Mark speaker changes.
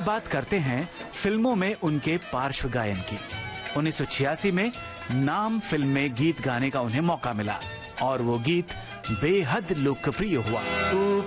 Speaker 1: बात करते हैं फिल्मों में उनके पार्श्व गायन की। 1986 में नाम फिल्म में गीत गाने का उन्हें मौका मिला और वो गीत बेहद लोकप्रिय हुआ।